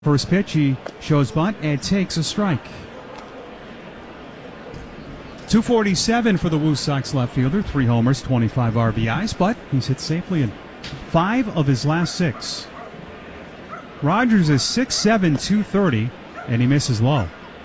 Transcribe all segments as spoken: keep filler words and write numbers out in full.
First pitch, he shows bunt and takes a strike. two forty-seven for the Woo Sox left fielder, three homers, twenty-five R B Is, but he's hit safely in five of his last six. Rogers is six seven, two thirty, and he misses low.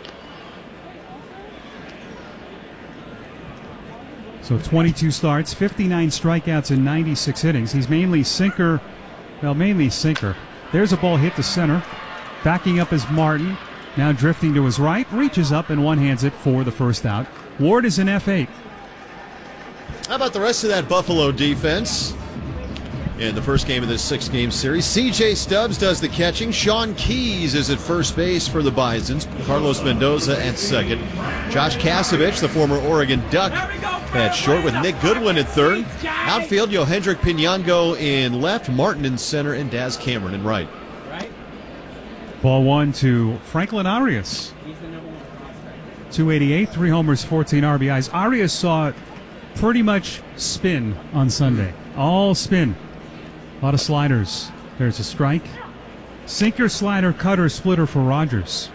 So twenty-two starts, fifty-nine strikeouts, and ninety-six innings. He's mainly sinker, well, mainly sinker. There's a ball hit to center. Backing up is Martin, now drifting to his right, reaches up and one-hands it for the first out. Ward is in F eight. How about the rest of that Buffalo defense? In the first game of this six-game series, C J Stubbs does the catching. Sean Keys is at first base for the Bisons. Carlos Mendoza at second. Josh Kasevich, the former Oregon Duck, at short with Nick Goodwin at third. Outfield, Yohendrick Pinango in left, Martin in center, and Daz Cameron in right. Ball one to Franklin Arias. two eighty-eight, three homers, fourteen R B Is. Arias saw pretty much spin on Sunday. All spin. A lot of sliders. There's a strike. Sinker, slider, cutter, splitter for Rogers.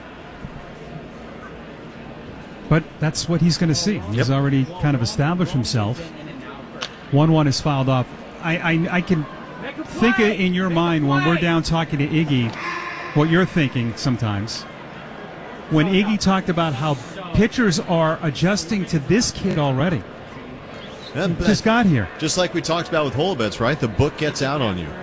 But that's what he's going to see. He's Yep. already kind of established himself. one one is fouled off. I, I, I can think in your mind when we're down talking to Iggy what you're thinking sometimes. When Iggy talked about how pitchers are adjusting to this kid already. Yeah, Just got here. Just like we talked about with Holobets, right? The book gets out on you.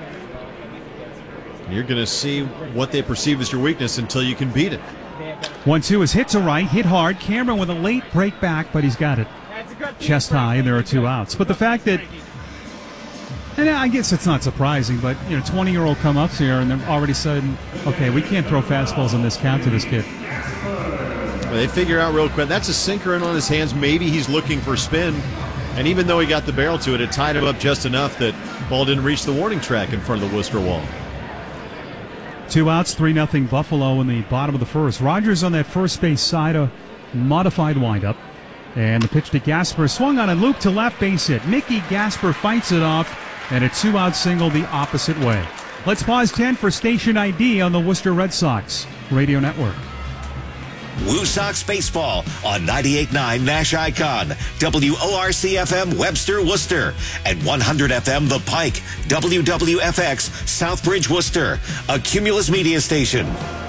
You're going to see what they perceive as your weakness until you can beat it. one two is hit to right, hit hard. Cameron with a late break back, but he's got it chest high, and there are two outs. But the fact that, and I guess it's not surprising, but you know, twenty-year-old come up here and they're already saying, okay, we can't throw fastballs on this count to this kid. Well, they figure out real quick, that's a sinker in on his hands. Maybe he's looking for spin. And even though he got the barrel to it, it tied him up just enough that ball didn't reach the warning track in front of the Worcester wall. Two outs, three nothing Buffalo in the bottom of the first. Rogers on that first base side, a modified windup. And the pitch to Gasper, swung on and looped to left, base hit. Mickey Gasper fights it off, and a two-out single the opposite way. Let's pause ten for station I D on the Worcester Red Sox Radio Network. Woo Sox Baseball on ninety-eight point nine Nash Icon, W O R C F M Webster, Worcester, and one hundred F M The Pike, W W F X Southbridge, Worcester, a Cumulus media station.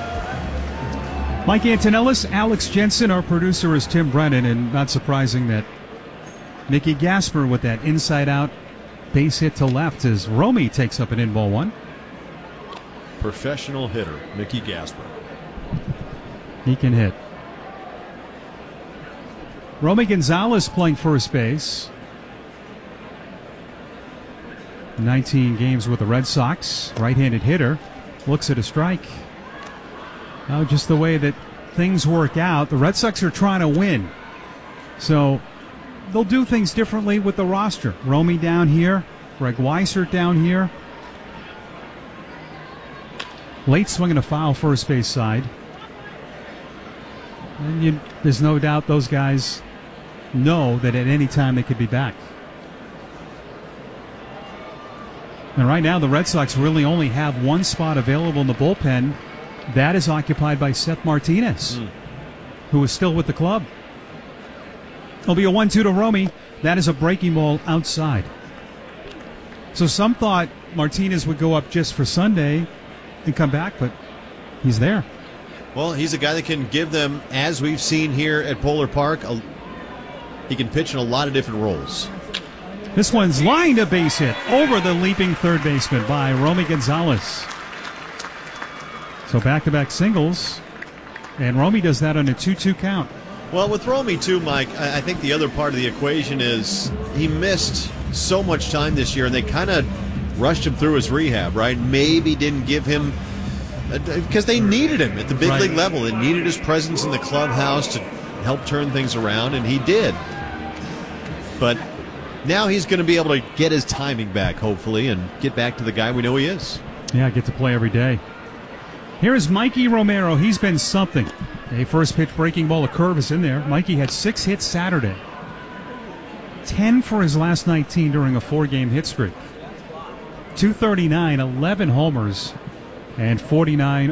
Mike Antonellis, Alex Jensen, our producer is Tim Brennan, and not surprising that Mickey Gasper with that inside-out base hit to left as Romy takes up an in-ball one. Professional hitter, Mickey Gasper. He can hit. Romy Gonzalez playing first base. nineteen games with the Red Sox. Right-handed hitter. Looks at a strike. Oh, just the way that things work out. The Red Sox are trying to win. So they'll do things differently with the roster. Romy down here. Greg Weissert down here. Late swinging a foul first base side. And you, there's no doubt those guys know that at any time they could be back. And right now the Red Sox really only have one spot available in the bullpen. That is occupied by Seth Martinez, mm. who is still with the club. It'll be a one two to Romy. That is a breaking ball outside. So some thought Martinez would go up just for Sunday and come back, but he's there. Well, he's a guy that can give them, as we've seen here at Polar Park, a, he can pitch in a lot of different roles. This one's lined a base hit over the leaping third baseman by Romy Gonzalez. So back-to-back singles, and Romy does that on a two two count. Well, with Romy, too, Mike, I think the other part of the equation is he missed so much time this year, and they kind of rushed him through his rehab, right? Maybe didn't give him, because they needed him at the big right. league level. They needed his presence in the clubhouse to help turn things around, and he did. But now he's going to be able to get his timing back, hopefully, and get back to the guy we know he is. Yeah, get to play every day. Here is Mikey Romero. He's been something. A first pitch breaking ball, a curve is in there. Mikey had six hits Saturday. ten for his last nineteen during a four-game hit streak. two thirty-nine, eleven homers, and forty-nine